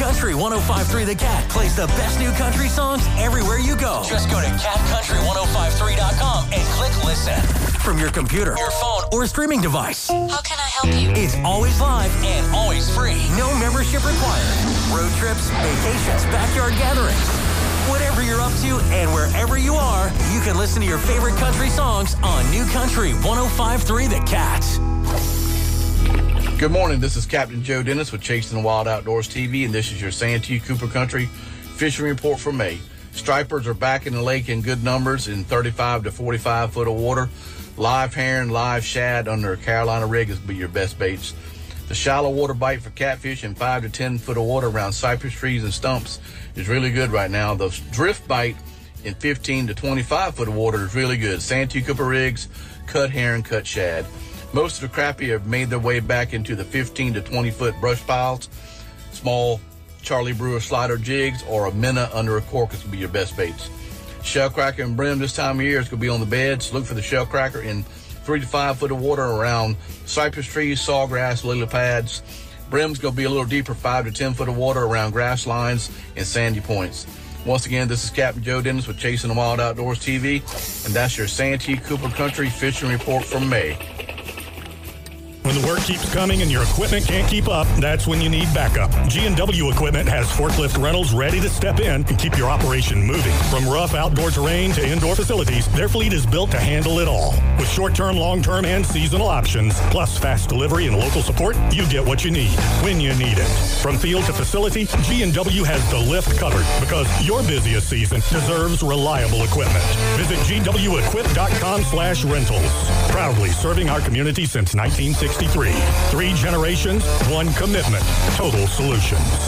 Country 105.3 The Cat plays the best new country songs everywhere you go. Just go to catcountry1053.com and click listen. From your computer, your phone, or streaming device. How can I help you? It's always live and always free. No membership required. Road trips, vacations, backyard gatherings. Whatever you're up to and wherever you are, you can listen to your favorite country songs on New Country 105.3 The Cat. Good morning. This is Captain Joe Dennis with Chasing the Wild Outdoors TV, and this is your Santee Cooper Country fishing report for May. Stripers are back in the lake in good numbers in 35 to 45 foot of water. Live herring, live shad under a Carolina rig will be your best baits. The shallow water bite for catfish in 5 to 10 foot of water around cypress trees and stumps is really good right now. The drift bite in 15 to 25 foot of water is really good. Santee Cooper rigs, cut herring, cut shad. Most of the crappie have made their way back into the 15 to 20 foot brush piles. Small Charlie Brewer slider jigs or a minnow under a corkus will be your best baits. Shellcracker and brim this time of year is going to be on the beds. Look for the shellcracker in 3 to 5 foot of water around cypress trees, sawgrass, lily pads. Brim's going to be a little deeper, 5 to 10 foot of water around grass lines and sandy points. Once again, this is Captain Joe Dennis with Chasing the Wild Outdoors TV, and that's your Santee Cooper Country fishing report from May. When the work keeps coming and your equipment can't keep up, that's when you need backup. G&W Equipment has forklift rentals ready to step in and keep your operation moving. From rough outdoor terrain to indoor facilities, their fleet is built to handle it all. With short-term, long-term, and seasonal options, plus fast delivery and local support, you get what you need when you need it. From field to facility, G&W has the lift covered because your busiest season deserves reliable equipment. Visit gwequip.com/rentals. Proudly serving our community since 1963. 3 generations, 1 commitment. Total Solutions.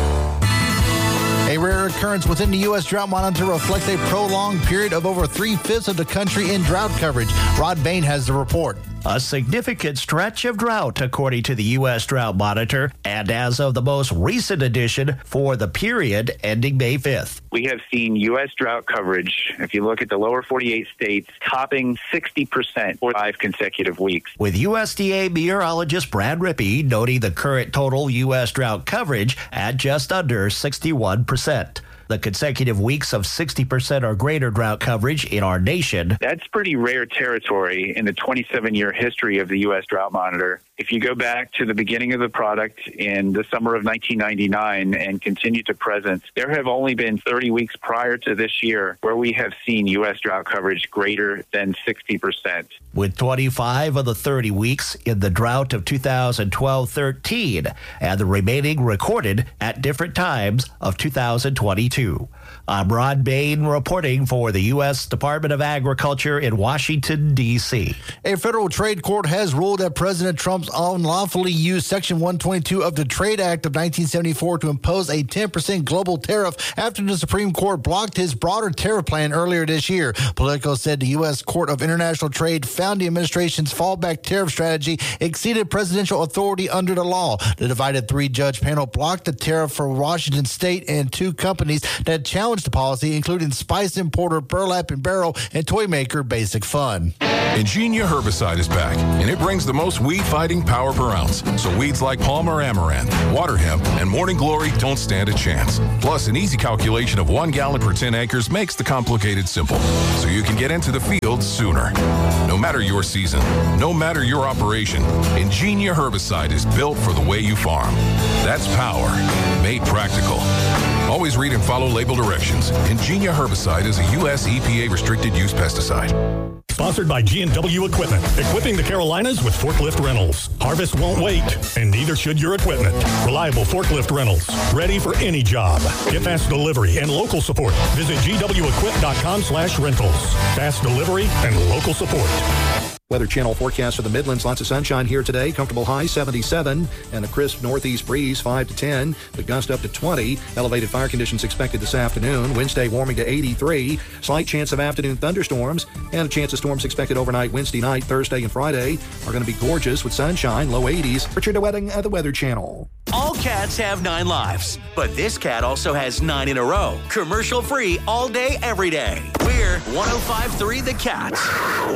A rare occurrence within the U.S. Drought Monitor reflects a prolonged period of over 3/5 of the country in drought coverage. Rod Bain has the report. A significant stretch of drought, according to the U.S. Drought Monitor, and as of the most recent edition for the period ending May 5th. We have seen U.S. drought coverage, if you look at the lower 48 states, topping 60% for 5 consecutive weeks. With USDA meteorologist Brad Rippey noting the current total U.S. drought coverage at just under 61%. The consecutive weeks of 60% or greater drought coverage in our nation. That's pretty rare territory in the 27-year history of the U.S. Drought Monitor. If you go back to the beginning of the product in the summer of 1999 and continue to present, there have only been 30 weeks prior to this year where we have seen U.S. drought coverage greater than 60%. With 25 of the 30 weeks in the drought of 2012-13, and the remaining recorded at different times of 2022. I'm Rod Bain reporting for the U.S. Department of Agriculture in Washington, D.C. A federal trade court has ruled that President Trump's unlawfully used Section 122 of the Trade Act of 1974 to impose a 10% global tariff after the Supreme Court blocked his broader tariff plan earlier this year. Politico said the U.S. Court of International Trade found the administration's fallback tariff strategy exceeded presidential authority under the law. The divided 3-judge panel blocked the tariff for Washington State and 2 companies that challenged the policy, including spice importer Burlap and Barrel and toy maker Basic Fun. Ingenia herbicide is back, and it brings the most weed-fighting power per ounce. So weeds like Palmer Amaranth, Water Hemp, and Morning Glory don't stand a chance. Plus, an easy calculation of 1 gallon per 10 acres makes the complicated simple, so you can get into the field sooner. No matter your season, no matter your operation, Ingenia herbicide is built for the way you farm. That's power, made practical. Always read and follow label directions. Ingenia herbicide is a U.S. EPA restricted use pesticide. Sponsored by G&W Equipment, equipping the Carolinas with forklift rentals. Harvest won't wait, and neither should your equipment. Reliable forklift rentals, ready for any job. Get fast delivery and local support. Visit gwequip.com/rentals. Fast delivery and local support. Weather Channel forecast for the Midlands. Lots of sunshine here today. Comfortable high 77 and a crisp northeast breeze 5 to 10. The gust up to 20. Elevated fire conditions expected this afternoon. Wednesday warming to 83. Slight chance of afternoon thunderstorms and a chance of storms expected overnight Wednesday night. Thursday and Friday are going to be gorgeous with sunshine, low 80s. Richard DeWetting at the Weather Channel. All cats have 9 lives, but this cat also has 9 in a row. Commercial free all day, every day. We're 105.3 The Cat.